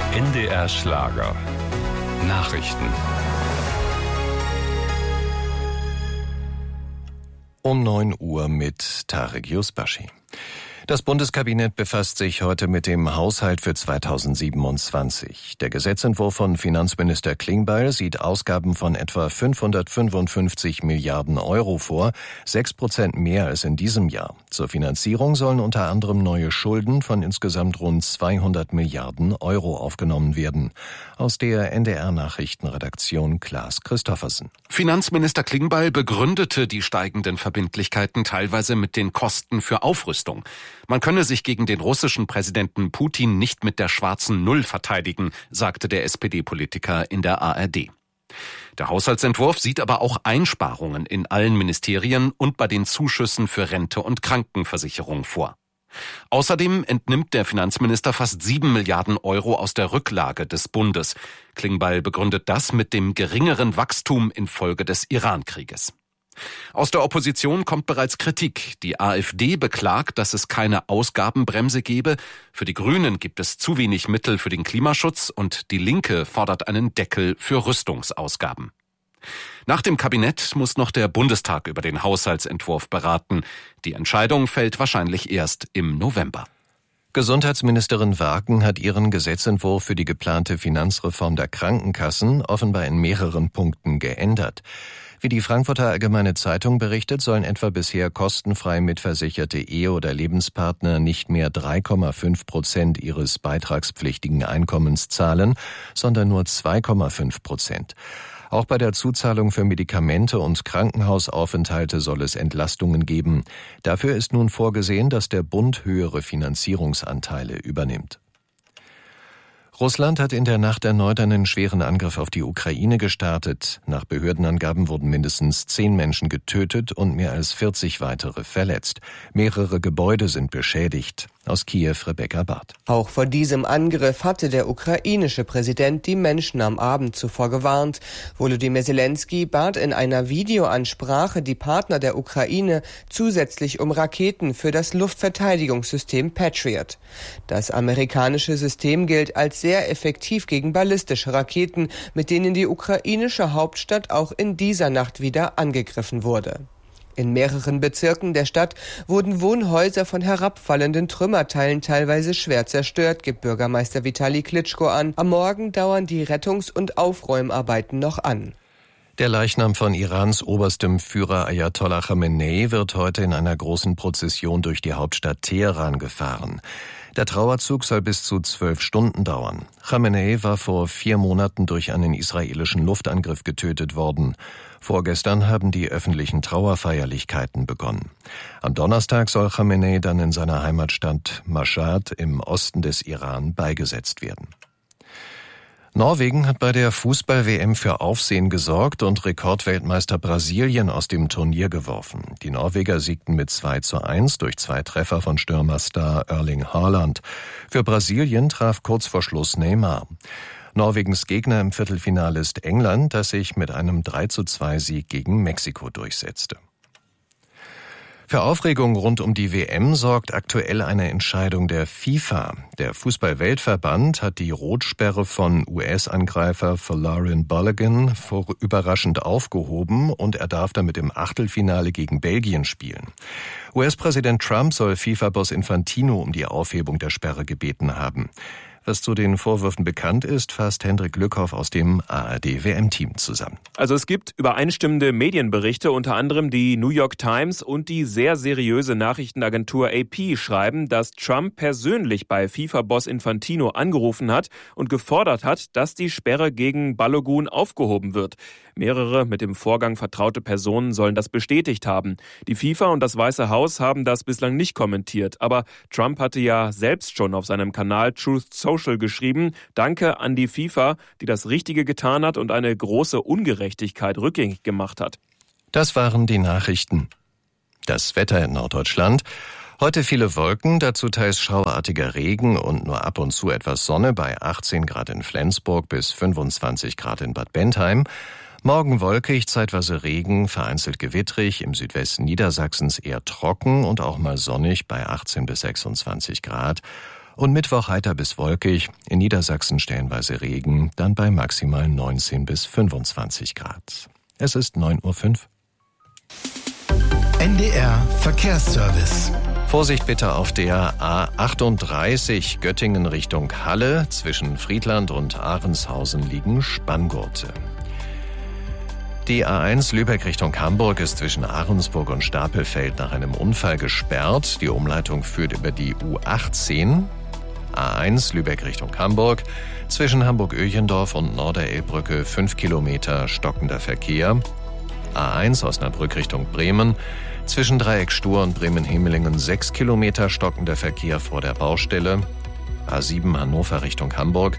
NDR Schlager. Nachrichten. Um 9 Uhr mit Tarek Yusbashi. Das Bundeskabinett befasst sich heute mit dem Haushalt für 2027. Der Gesetzentwurf von Finanzminister Klingbeil sieht Ausgaben von etwa 555 Milliarden Euro vor, 6% mehr als in diesem Jahr. Zur Finanzierung sollen unter anderem neue Schulden von insgesamt rund 200 Milliarden Euro aufgenommen werden. Aus der NDR-Nachrichtenredaktion Klaas Christoffersen. Finanzminister Klingbeil begründete die steigenden Verbindlichkeiten teilweise mit den Kosten für Aufrüstung. Man könne sich gegen den russischen Präsidenten Putin nicht mit der schwarzen Null verteidigen, sagte der SPD-Politiker in der ARD. Der Haushaltsentwurf sieht aber auch Einsparungen in allen Ministerien und bei den Zuschüssen für Rente und Krankenversicherung vor. Außerdem entnimmt der Finanzminister fast 7 Milliarden Euro aus der Rücklage des Bundes. Klingbeil begründet das mit dem geringeren Wachstum infolge des Iran-Krieges. Aus der Opposition kommt bereits Kritik. Die AfD beklagt, dass es keine Ausgabenbremse gebe. Für die Grünen gibt es zu wenig Mittel für den Klimaschutz und die Linke fordert einen Deckel für Rüstungsausgaben. Nach dem Kabinett muss noch der Bundestag über den Haushaltsentwurf beraten. Die Entscheidung fällt wahrscheinlich erst im November. Gesundheitsministerin Wagen hat ihren Gesetzentwurf für die geplante Finanzreform der Krankenkassen offenbar in mehreren Punkten geändert. Wie die Frankfurter Allgemeine Zeitung berichtet, sollen etwa bisher kostenfrei mitversicherte Ehe- oder Lebenspartner nicht mehr 3,5% ihres beitragspflichtigen Einkommens zahlen, sondern nur 2,5%. Auch bei der Zuzahlung für Medikamente und Krankenhausaufenthalte soll es Entlastungen geben. Dafür ist nun vorgesehen, dass der Bund höhere Finanzierungsanteile übernimmt. Russland hat in der Nacht erneut einen schweren Angriff auf die Ukraine gestartet. Nach Behördenangaben wurden mindestens 10 Menschen getötet und mehr als 40 weitere verletzt. Mehrere Gebäude sind beschädigt. Aus Kiew Rebecca Barth. Auch vor diesem Angriff hatte der ukrainische Präsident die Menschen am Abend zuvor gewarnt. Volodymyr Zelensky bat in einer Videoansprache die Partner der Ukraine zusätzlich um Raketen für das Luftverteidigungssystem Patriot. Das amerikanische System gilt als sehr effektiv gegen ballistische Raketen, mit denen die ukrainische Hauptstadt auch in dieser Nacht wieder angegriffen wurde. In mehreren Bezirken der Stadt wurden Wohnhäuser von herabfallenden Trümmerteilen teilweise schwer zerstört, gibt Bürgermeister Vitali Klitschko an. Am Morgen dauern die Rettungs- und Aufräumarbeiten noch an. Der Leichnam von Irans oberstem Führer Ayatollah Khamenei wird heute in einer großen Prozession durch die Hauptstadt Teheran gefahren. Der Trauerzug soll bis zu 12 Stunden dauern. Khamenei war vor 4 Monaten durch einen israelischen Luftangriff getötet worden. Vorgestern haben die öffentlichen Trauerfeierlichkeiten begonnen. Am Donnerstag soll Khamenei dann in seiner Heimatstadt Mashhad im Osten des Iran beigesetzt werden. Norwegen hat bei der Fußball-WM für Aufsehen gesorgt und Rekordweltmeister Brasilien aus dem Turnier geworfen. Die Norweger siegten mit 2:1 durch 2 Treffer von Stürmerstar Erling Haaland. Für Brasilien traf kurz vor Schluss Neymar. Norwegens Gegner im Viertelfinale ist England, das sich mit einem 3:2-Sieg gegen Mexiko durchsetzte. Für Aufregung rund um die WM sorgt aktuell eine Entscheidung der FIFA. Der Fußball-Weltverband hat die Rotsperre von US-Angreifer Folarin Balogun überraschend aufgehoben und er darf damit im Achtelfinale gegen Belgien spielen. US-Präsident Trump soll FIFA-Boss Infantino um die Aufhebung der Sperre gebeten haben. Was zu den Vorwürfen bekannt ist, fasst Hendrik Lückhoff aus dem ARD-WM-Team zusammen. Also es gibt übereinstimmende Medienberichte, unter anderem die New York Times und die sehr seriöse Nachrichtenagentur AP schreiben, dass Trump persönlich bei FIFA-Boss Infantino angerufen hat und gefordert hat, dass die Sperre gegen Balogun aufgehoben wird. Mehrere mit dem Vorgang vertraute Personen sollen das bestätigt haben. Die FIFA und das Weiße Haus haben das bislang nicht kommentiert. Aber Trump hatte ja selbst schon auf seinem Kanal Truth Social geschrieben, Danke an die FIFA, die das Richtige getan hat und eine große Ungerechtigkeit rückgängig gemacht hat. Das waren die Nachrichten. Das Wetter in Norddeutschland. Heute viele Wolken, dazu teils schauerartiger Regen und nur ab und zu etwas Sonne bei 18 Grad in Flensburg bis 25 Grad in Bad Bentheim. Morgen wolkig, zeitweise Regen, vereinzelt gewittrig, im Südwesten Niedersachsens eher trocken und auch mal sonnig bei 18 bis 26 Grad. Und Mittwoch heiter bis wolkig, in Niedersachsen stellenweise Regen, dann bei maximal 19 bis 25 Grad. Es ist 9:05 Uhr. NDR Verkehrsservice. Vorsicht bitte auf der A38 Göttingen Richtung Halle. Zwischen Friedland und Ahrenshausen liegen Spanngurte. Die A1 Lübeck Richtung Hamburg ist zwischen Ahrensburg und Stapelfeld nach einem Unfall gesperrt. Die Umleitung führt über die U18. A1 Lübeck Richtung Hamburg. Zwischen Hamburg-Öchendorf und Norderelbbrücke 5 Kilometer stockender Verkehr. A1 Osnabrück Richtung Bremen. Zwischen Dreieck Stur und Bremen-Hemelingen 6 Kilometer stockender Verkehr vor der Baustelle. A7 Hannover Richtung Hamburg.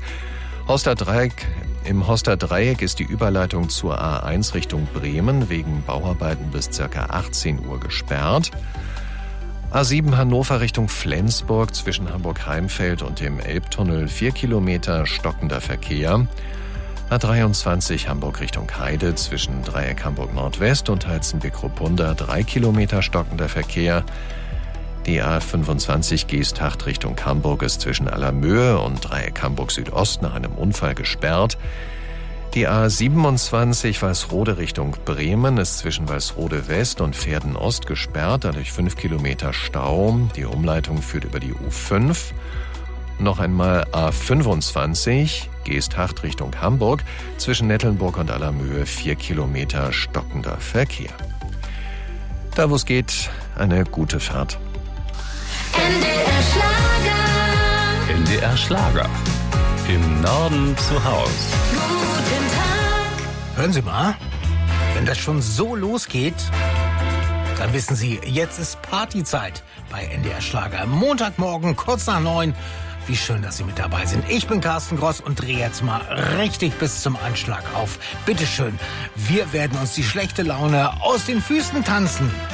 Im Hoster Dreieck ist die Überleitung zur A1 Richtung Bremen wegen Bauarbeiten bis ca. 18 Uhr gesperrt. A7 Hannover Richtung Flensburg zwischen Hamburg-Heimfeld und dem Elbtunnel 4 Kilometer stockender Verkehr. A23 Hamburg Richtung Heide zwischen Dreieck Hamburg Nordwest und Heizenbeck-Ruppunda 3 Kilometer stockender Verkehr. Die A25 Geesthacht Richtung Hamburg ist zwischen Allermöhe und Dreieck Hamburg Südost nach einem Unfall gesperrt. Die A27 Walsrode Richtung Bremen ist zwischen Walsrode West und Verden Ost gesperrt, dadurch 5 Kilometer Stau. Die Umleitung führt über die U5. Noch einmal A25 Geesthacht Richtung Hamburg, zwischen Nettelnburg und Allermöhe 4 Kilometer stockender Verkehr. Da wo es geht, eine gute Fahrt. NDR Schlager. NDR Schlager. Im Norden zu Haus. Guten Tag. Hören Sie mal, wenn das schon so losgeht, dann wissen Sie, jetzt ist Partyzeit bei NDR Schlager. Montagmorgen, kurz nach 9. Wie schön, dass Sie mit dabei sind. Ich bin Carsten Gross und drehe jetzt mal richtig bis zum Anschlag auf. Bitteschön, wir werden uns die schlechte Laune aus den Füßen tanzen.